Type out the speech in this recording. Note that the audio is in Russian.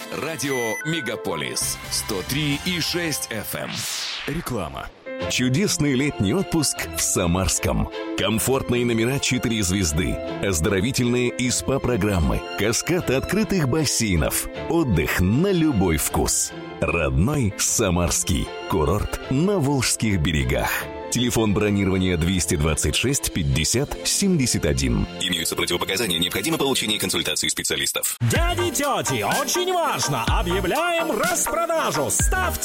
Радио «Мегаполис» 103,6 FM. Реклама. Чудесный летний отпуск в Самарском. Комфортные номера 4 звезды, оздоровительные и СПА-программы, каскад открытых бассейнов, отдых на любой вкус. Родной Самарский. Курорт на Волжских берегах. Телефон бронирования 226 50 71. Имеются противопоказания. Необходимо получение консультации специалистов. Дяди, тети, очень важно! Объявляем распродажу! Ставьте